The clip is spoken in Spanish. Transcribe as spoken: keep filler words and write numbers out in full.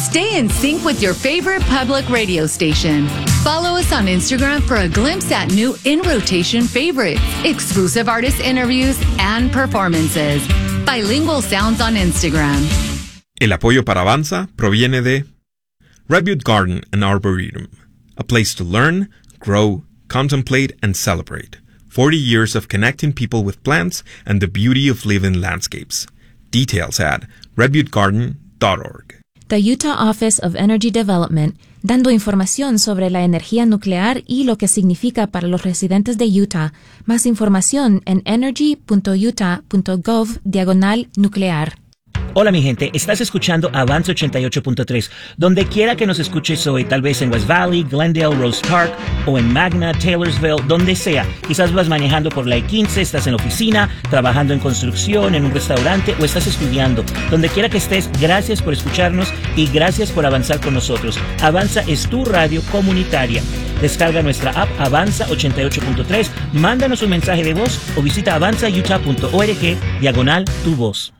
Stay in sync with your favorite public radio station. Follow us on Instagram for a glimpse at new in-rotation favorites, exclusive artist interviews, and performances. Bilingual Sounds on Instagram. El apoyo para Avanza proviene de Redwood Garden and Arboretum, a place to learn, grow, contemplate, and celebrate. forty years of connecting people with plants and the beauty of living landscapes. Details at redwood garden dot org. The Utah Office of Energy Development, dando información sobre la energía nuclear y lo que significa para los residentes de Utah. Más información en energy punto utah punto gov diagonal nuclear. Hola mi gente, estás escuchando Avanza ochenta y ocho punto tres. Donde quiera que nos escuches hoy, tal vez en West Valley, Glendale, Rose Park, o en Magna, Taylorsville, donde sea. Quizás vas manejando por la I quince, estás en la oficina, trabajando en construcción, en un restaurante, o estás estudiando. Donde quiera que estés, gracias por escucharnos y gracias por avanzar con nosotros. Avanza es tu radio comunitaria. Descarga nuestra app Avanza ochenta y ocho punto tres, mándanos un mensaje de voz o visita avanza utah punto org diagonal tu voz.